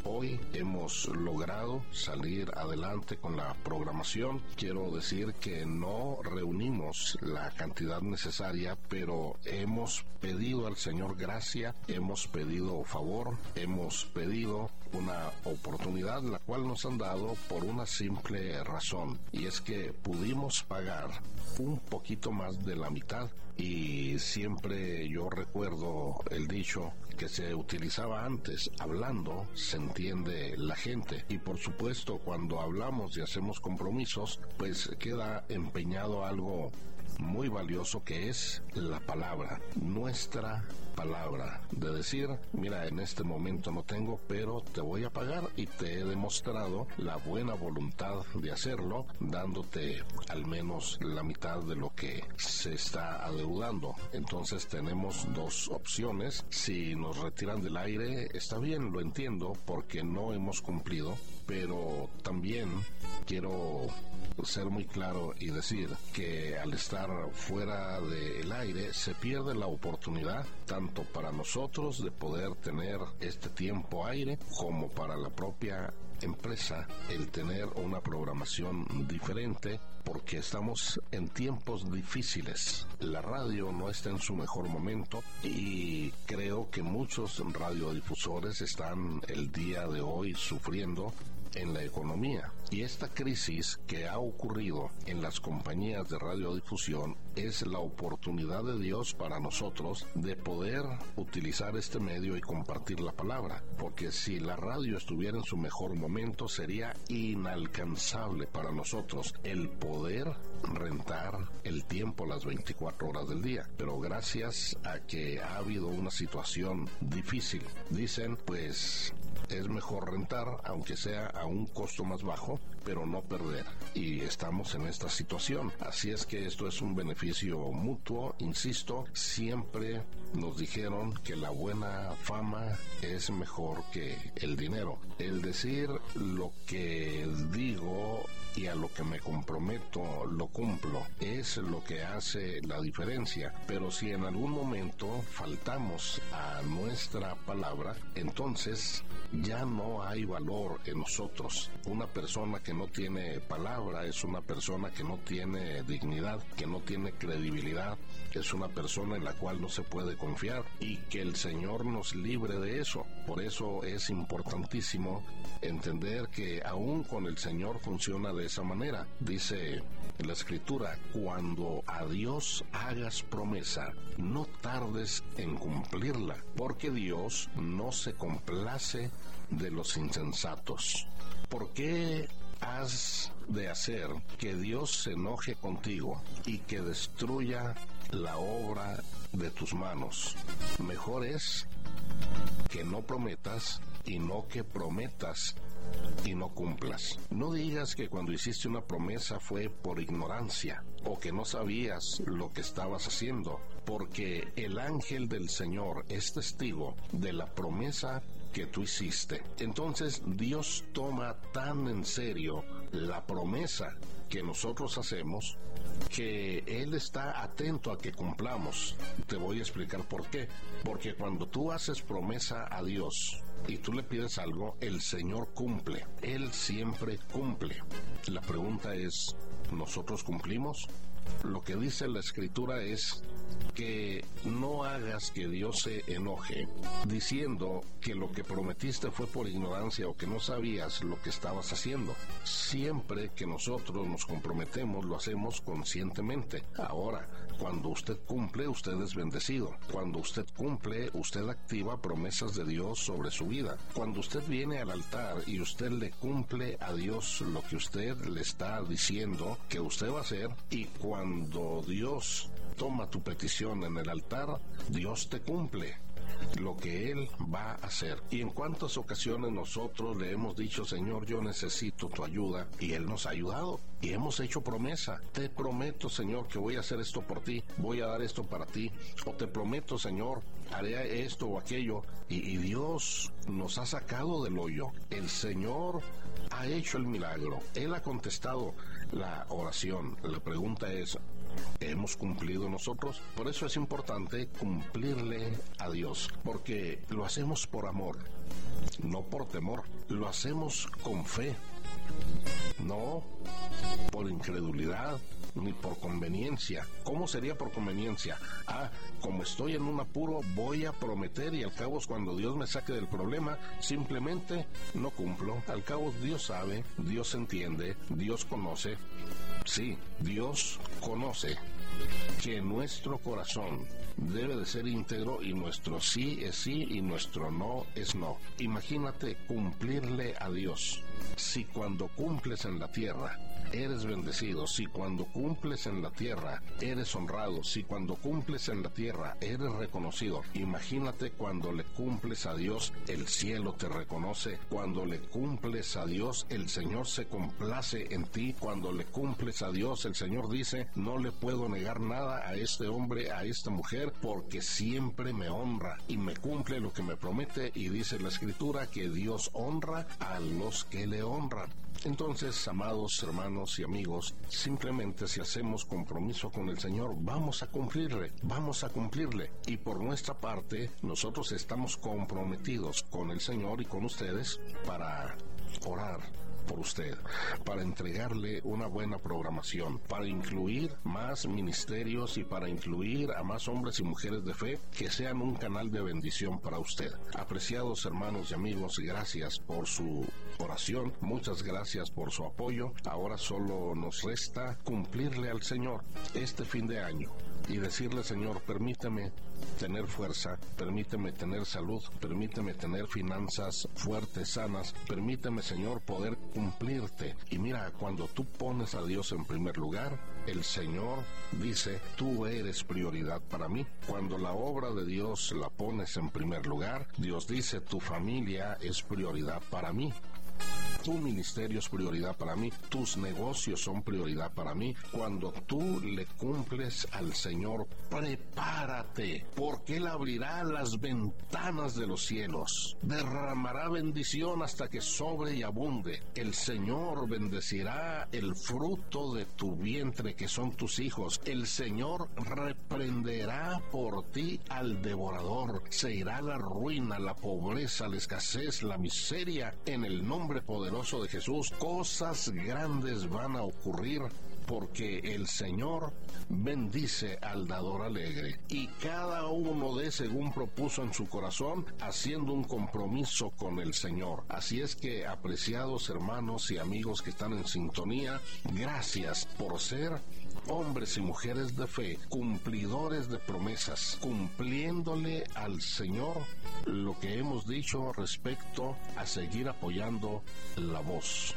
hoy hemos logrado salir adelante con la programación. Quiero decir que no reunimos la cantidad necesaria, pero hemos pedido al Señor gracia, hemos pedido favor, hemos pedido una oportunidad, la cual nos han dado por una simple razón, y es que pudimos pagar un poquito más de la mitad. Y siempre yo recuerdo el dicho que se utilizaba antes: hablando se entiende la gente. Y por supuesto, cuando hablamos y hacemos compromisos, pues queda empeñado algo muy valioso, que es la palabra, nuestra palabra, de decir: mira, en este momento no tengo, pero te voy a pagar, y te he demostrado la buena voluntad de hacerlo, dándote al menos la mitad de lo que se está adeudando. Entonces tenemos dos opciones: si nos retiran del aire, está bien, lo entiendo, porque no hemos cumplido, pero también quiero ser muy claro y decir que al estar fuera del aire se pierde la oportunidad, tanto para nosotros de poder tener este tiempo aire, como para la propia empresa el tener una programación diferente, porque estamos en tiempos difíciles. La radio no está en su mejor momento, y creo que muchos radiodifusores están el día de hoy sufriendo en la economía. Y esta crisis que ha ocurrido en las compañías de radiodifusión es la oportunidad de Dios para nosotros de poder utilizar este medio y compartir la palabra, porque si la radio estuviera en su mejor momento, sería inalcanzable para nosotros el poder rentar el tiempo las 24 horas del día. Pero gracias a que ha habido una situación difícil, dicen, pues es mejor rentar, aunque sea a un costo más bajo, pero no perder. Y estamos en esta situación. Así es que esto es un beneficio mutuo. Insisto, siempre nos dijeron que la buena fama es mejor que el dinero. El decir lo que digo y a lo que me comprometo lo cumplo es lo que hace la diferencia. Pero si en algún momento faltamos a nuestra palabra, entonces ya no hay valor en nosotros. Una persona que no tiene palabra es una persona que no tiene dignidad, que no tiene credibilidad, es una persona en la cual no se puede confiar, y que el Señor nos libre de eso. Por eso es importantísimo entender que aún con el Señor funciona de esa manera. Dice la Escritura: cuando a Dios hagas promesa, no tardes en cumplirla, porque Dios no se complace de los insensatos. ¿Por qué has de hacer que Dios se enoje contigo y que destruya la obra de tus manos? Mejor es que no prometas, y no que prometas y no cumplas. No digas que cuando hiciste una promesa fue por ignorancia, o que no sabías lo que estabas haciendo, porque el ángel del Señor es testigo de la promesa que tú hiciste. Entonces Dios toma tan en serio la promesa que nosotros hacemos, que Él está atento a que cumplamos. Te voy a explicar por qué. Porque cuando tú haces promesa a Dios y tú le pides algo, el Señor cumple. Él siempre cumple. La pregunta es, ¿nosotros cumplimos? Lo que dice la Escritura es que no hagas que Dios se enoje diciendo que lo que prometiste fue por ignorancia o que no sabías lo que estabas haciendo. Siempre que nosotros nos comprometemos, lo hacemos conscientemente. Ahora, cuando usted cumple, usted es bendecido. Cuando usted cumple, usted activa promesas de Dios sobre su vida. Cuando usted viene al altar y usted le cumple a Dios lo que usted le está diciendo que usted va a hacer, y cuando Dios toma tu petición en el altar, Dios te cumple lo que Él va a hacer. Y en cuántas ocasiones nosotros le hemos dicho: Señor, yo necesito tu ayuda, y Él nos ha ayudado, y hemos hecho promesa: te prometo, Señor, que voy a hacer esto por ti, voy a dar esto para ti, o te prometo, Señor, haré esto o aquello, y Dios nos ha sacado del hoyo. El Señor ha hecho el milagro, Él ha contestado la oración. La pregunta es, ¿Hemos cumplido nosotros? Por eso es importante cumplirle a Dios, porque lo hacemos por amor, no por temor, lo hacemos con fe, no por incredulidad ni por conveniencia. ¿Cómo sería por conveniencia? Como estoy en un apuro, voy a prometer y al cabo cuando Dios me saque del problema, simplemente no cumplo. Al cabo Dios sabe, Dios entiende, Dios conoce. Sí, Dios conoce que nuestro corazón debe de ser íntegro y nuestro sí es sí y nuestro no es no. Imagínate cumplirle a Dios. Si cuando cumples en la tierra eres bendecido, si cuando cumples en la tierra eres honrado, si cuando cumples en la tierra eres reconocido, imagínate cuando le cumples a Dios, el cielo te reconoce. Cuando le cumples a Dios, el Señor se complace en ti. Cuando le cumples a Dios, el Señor dice, no le puedo negar nada a este hombre, a esta mujer, porque siempre me honra y me cumple lo que me promete. Y dice la Escritura que Dios honra a los que le honran. Entonces, amados hermanos y amigos, simplemente si hacemos compromiso con el Señor, vamos a cumplirle. Y por nuestra parte, nosotros estamos comprometidos con el Señor y con ustedes para orar por usted, para entregarle una buena programación, para incluir más ministerios y para incluir a más hombres y mujeres de fe que sean un canal de bendición para usted. Apreciados hermanos y amigos, gracias por su oración, muchas gracias por su apoyo. Ahora solo nos resta cumplirle al Señor este fin de año y decirle, Señor, permíteme tener fuerza, permíteme tener salud, permíteme tener finanzas fuertes, sanas, permíteme, Señor, poder cumplirte. Y mira, cuando tú pones a Dios en primer lugar, el Señor dice, tú eres prioridad para mí. Cuando la obra de Dios la pones en primer lugar, Dios dice, tu familia es prioridad para mí. Tu ministerio es prioridad para mí, tus negocios son prioridad para mí. Cuando tú le cumples al Señor, prepárate, porque Él abrirá las ventanas de los cielos, derramará bendición hasta que sobre y abunde. El Señor bendecirá el fruto de tu vientre, que son tus hijos. El Señor reprenderá por ti al devorador. Se irá la ruina, la pobreza, la escasez, la miseria, en el nombre poderoso de Jesús. Cosas grandes van a ocurrir porque el Señor bendice al dador alegre, y cada uno dé según propuso en su corazón, haciendo un compromiso con el Señor. Así es que, apreciados hermanos y amigos que están en sintonía, gracias por ser hombres y mujeres de fe, cumplidores de promesas, cumpliéndole al Señor lo que hemos dicho respecto a seguir apoyando la voz.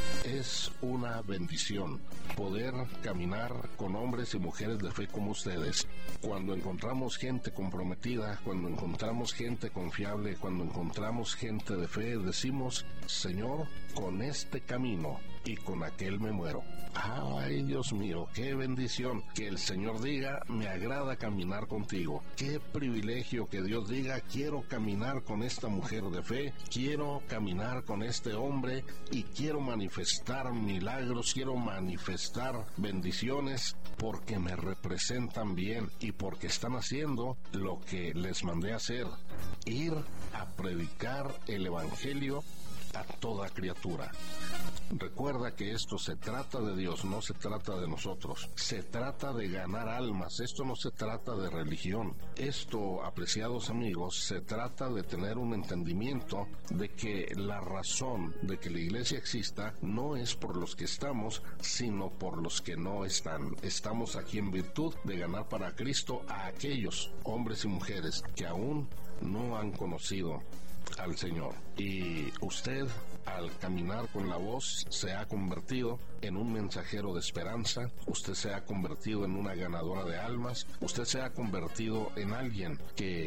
Es una bendición poder caminar con hombres y mujeres de fe como ustedes. Cuando encontramos gente comprometida, cuando encontramos gente confiable, cuando encontramos gente de fe, decimos, Señor, con este camino y con aquel me muero. Ay, Dios mío, qué bendición que el Señor diga, me agrada caminar contigo. Qué privilegio que Dios diga, quiero caminar con esta mujer de fe, quiero caminar con este hombre y quiero manifestar milagros, quiero manifestar bendiciones porque me representan bien y porque están haciendo lo que les mandé a hacer, ir a predicar el Evangelio a toda criatura. Recuerda que esto se trata de Dios, no se trata de nosotros. Se trata de ganar almas, esto no se trata de religión. Esto, apreciados amigos, se trata de tener un entendimiento de que la razón de que la iglesia exista no es por los que estamos, sino por los que no están. Estamos aquí en virtud de ganar para Cristo a aquellos hombres y mujeres que aún no han conocido al Señor. Y usted, al caminar con la voz, se ha convertido en un mensajero de esperanza. Usted se ha convertido en una ganadora de almas. Usted se ha convertido en alguien que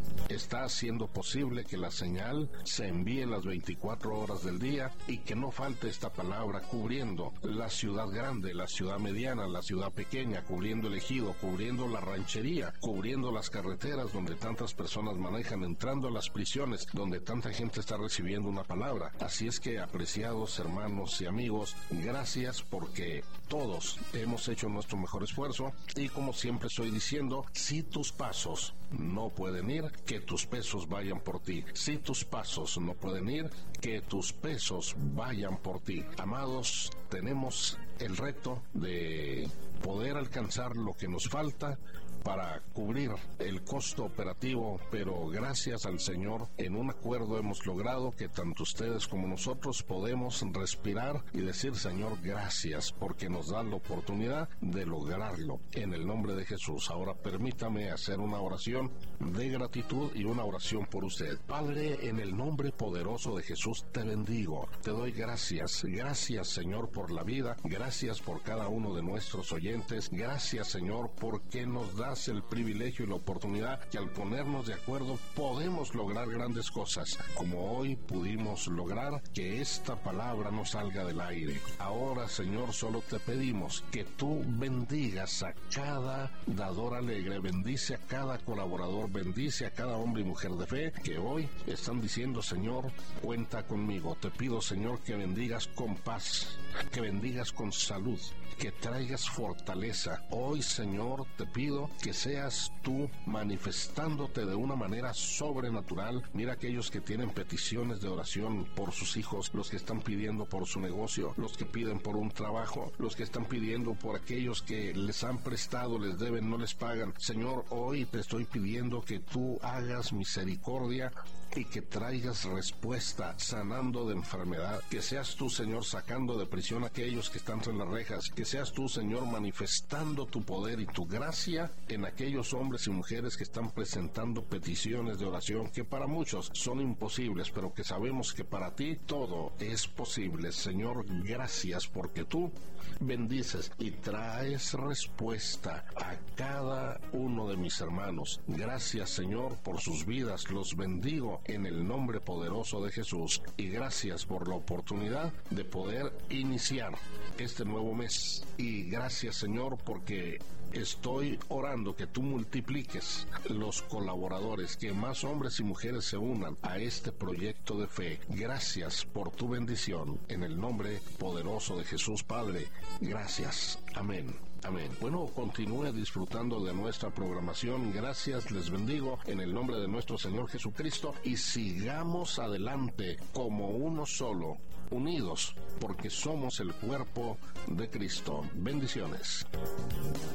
está haciendo posible que la señal se envíe en las 24 horas del día y que no falte esta palabra cubriendo la ciudad grande, la ciudad mediana, la ciudad pequeña, cubriendo el ejido, cubriendo la ranchería, cubriendo las carreteras donde tantas personas manejan, entrando a las prisiones donde tanta gente está recibiendo una palabra. Así es que, apreciados hermanos y amigos, gracias porque todos hemos hecho nuestro mejor esfuerzo y, como siempre estoy diciendo, si tus pasos no pueden ir, que tus pesos vayan por ti. Si tus pasos no pueden ir, que tus pesos vayan por ti. Amados, tenemos el reto de poder alcanzar lo que nos falta para cubrir el costo operativo, pero gracias al Señor, en un acuerdo hemos logrado que tanto ustedes como nosotros podemos respirar y decir: Señor, gracias, porque nos da la oportunidad de lograrlo, en el nombre de Jesús. Ahora permítame hacer una oración de gratitud y una oración por usted. Padre, en el nombre poderoso de Jesús te bendigo, te doy gracias. Gracias, Señor, por la vida, gracias por cada uno de nuestros oyentes, gracias, Señor, porque nos da el privilegio y la oportunidad que al ponernos de acuerdo podemos lograr grandes cosas, como hoy pudimos lograr que esta palabra no salga del aire. Ahora, Señor, solo te pedimos que tú bendigas a cada dador alegre, bendice a cada colaborador, bendice a cada hombre y mujer de fe que hoy están diciendo: Señor, cuenta conmigo. Te pido, Señor, que bendigas con paz, que bendigas con salud, que traigas fortaleza. Hoy, Señor, te pido que seas tú manifestándote de una manera sobrenatural. Mira aquellos que tienen peticiones de oración por sus hijos, los que están pidiendo por su negocio, los que piden por un trabajo, los que están pidiendo por aquellos que les han prestado, les deben, no les pagan. Señor, hoy te estoy pidiendo que tú hagas misericordia y que traigas respuesta, sanando de enfermedad. Que seas tú, Señor, sacando de prisión a aquellos que están tras las rejas. Que seas tú, Señor, manifestando tu poder y tu gracia en aquellos hombres y mujeres que están presentando peticiones de oración que para muchos son imposibles, pero que sabemos que para ti todo es posible. Señor, gracias porque tú bendices y traes respuesta a cada uno de mis hermanos. Gracias, Señor, por sus vidas. Los bendigo en el nombre poderoso de Jesús, y gracias por la oportunidad de poder iniciar este nuevo mes. Y gracias, Señor, porque estoy orando que tú multipliques los colaboradores, que más hombres y mujeres se unan a este proyecto de fe. Gracias por tu bendición, en el nombre poderoso de Jesús, Padre. Gracias. Amén. Amén. Bueno, continúe disfrutando de nuestra programación. Gracias, les bendigo en el nombre de nuestro Señor Jesucristo, y sigamos adelante como uno solo, unidos, porque somos el cuerpo de Cristo. Bendiciones.